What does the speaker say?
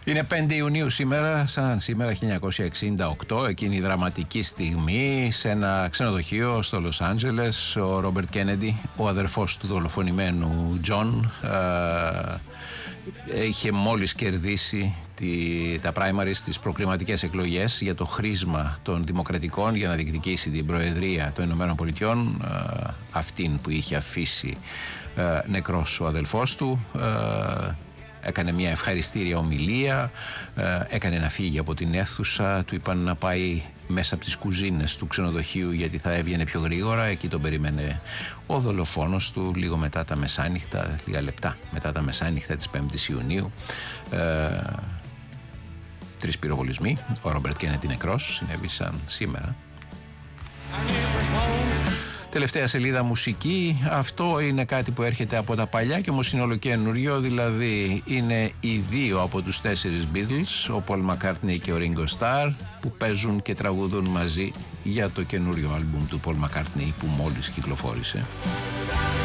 Είναι 5 Ιουνίου σήμερα, σαν σήμερα 1968, εκείνη η δραματική στιγμή σε ένα ξενοδοχείο στο Λος Άντζελες. Ο Ρόμπερτ Κέννεντι, ο αδερφός του δολοφονημένου Τζον, είχε μόλις κερδίσει τα primaries, τις προκριματικές εκλογές για το χρήσμα των Δημοκρατικών για να διεκδικήσει την Προεδρία των Ηνωμένων Πολιτειών, αυτήν που είχε αφήσει νεκρός ο αδελφός του. Έκανε μια ευχαριστήρια ομιλία, έκανε να φύγει από την αίθουσα, του είπαν να πάει μέσα από τις κουζίνες του ξενοδοχείου γιατί θα έβγαινε πιο γρήγορα. Εκεί τον περίμενε ο δολοφόνος του λίγο μετά τα μεσάνυχτα, λίγα λεπτά μετά τα μεσάνυχτα της 5ης Ιουνίου. 3 πυροβολισμοί, ο Ρόμπερτ Κέννεντι νεκρός, συνέβησαν σήμερα. Τελευταία σελίδα μουσική. Αυτό είναι κάτι που έρχεται από τα παλιά και όμως είναι ολοκαινούριο. Δηλαδή είναι οι δύο από τους 4 Beatles, ο Πολ Μακκάρτνι και ο Ringo Starr, που παίζουν και τραγουδούν μαζί για το καινούριο άλμπουμ του Πολ Μακκάρτνι που μόλις κυκλοφόρησε.